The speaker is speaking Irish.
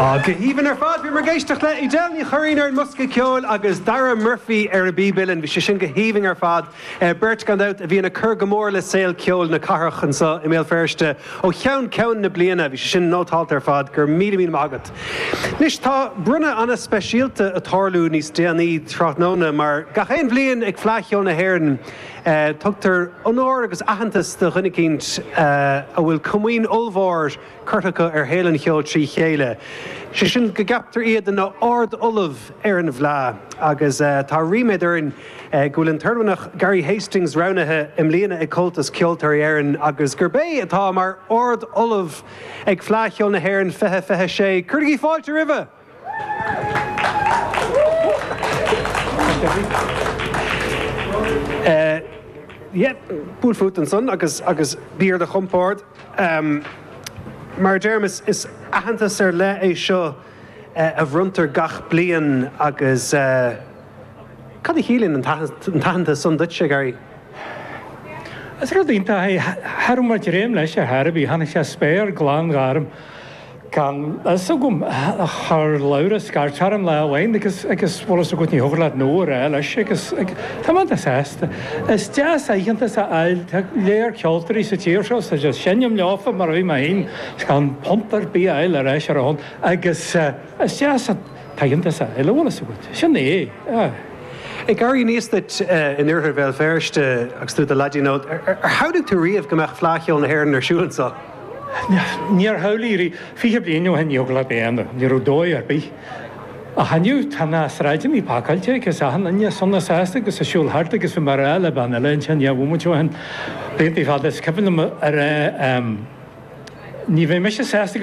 Gohíhann ar fad bhí mar géisteach le I déilní choirín ar Musca Ceol agus Dara Murphy ar a bíbilin bhí sé sin gohíhann ar fad Bert gandát a bhí na cur go mór le saoil ceol na carachan sa I méal ferste ó cheann na bliana bhí sé sin nótáilt ar fad gur mí agat. Nis tá brunne anna speisialta a tarlú níos déanaí tráthnóna mar gachéon bblion ag fleachiol na hhéireann tugtar onóir agus aitheantas do chuinecínt a bhfuil cumhaoin olmhór curtacha ar héilean cheol trí chéile. Sé sin go gaptar iad na ard olamh ar an bhlá agus tá riméid ar an gúil an tuirmannach Gary Hastings rounathe im líana ag coltas ceoltar éireann agus gur bé atá mar ard olamh ag fleachiol na hhéireann fethe sé chuirgí fáilte ribh. Búlfút an son agus bír de chumpáard. Mar dermas is aitheantas ar le é seo a bhruntar gach blian agus cad hílinn an taithanta son duit sé Gary? As rud ínta harum mar réim leis a Harbí hanna sé spéir glán garm gan so gom char laura scar charm le bhain agus bhlas a go ní hoverlaat nóir leis agus tá man a sésta. Is deas aigeanta sa ail léir ceoltarí sa tíir seo sa sinneam leáfa mar bhí maín gan pontar bí ail a réis ar a hon agus is deas taigeanta sa ail bhla sa go. Sin é. Ag Gary níos that in uirthir bheal ferste agus tú a ladinód ar howdig tú riamh go meach fleachiol na hhéireann ar siúlansa? Níor haulíí fihe blianú hen jogla béanna, ní dói ar bí. A hanniu tanna sráidin í pácailte agus a hanna sonna sásta agus a siúl hart agus fi mar eile ban eile sin neabhúmú hen. Béint í fád is cepan ar ní bheith me sé sásta